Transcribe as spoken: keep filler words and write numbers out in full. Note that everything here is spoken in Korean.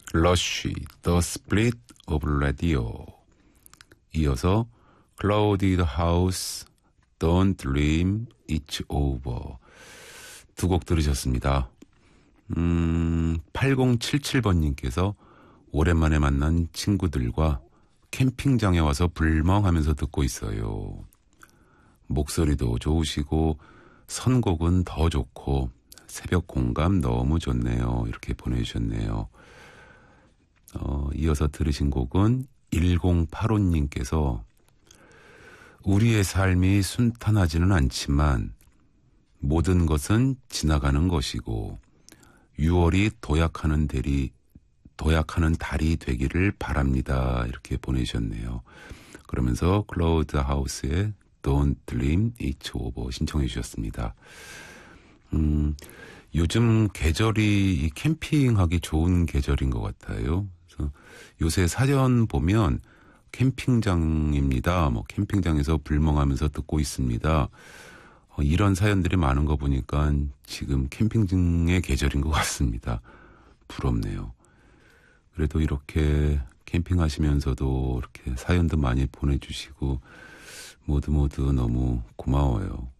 러쉬, The Split of Radio. 이어서 Clouded House, Don't Dream It's Over. 두 곡 들으셨습니다. 음, 팔공칠칠 번님께서 오랜만에 만난 친구들과 캠핑장에 와서 불멍하면서 듣고 있어요. 목소리도 좋으시고 선곡은 더 좋고 새벽 공감 너무 좋네요. 이렇게 보내주셨네요. 어, 이어서 들으신 곡은 일공팔오님께서 우리의 삶이 순탄하지는 않지만 모든 것은 지나가는 것이고 유월이 도약하는 달이, 도약하는 달이 되기를 바랍니다. 이렇게 보내주셨네요. 그러면서 클라우드 하우스의 Don't Dream It's Over 신청해 주셨습니다. 음, 요즘 계절이 이 캠핑하기 좋은 계절인 것 같아요. 그래서 요새 사전 보면 캠핑장입니다. 뭐 캠핑장에서 불멍하면서 듣고 있습니다. 어, 이런 사연들이 많은 거 보니까 지금 캠핑의 계절인 것 같습니다. 부럽네요. 그래도 이렇게 캠핑하시면서도 이렇게 사연도 많이 보내주시고 모두 모두 너무 고마워요.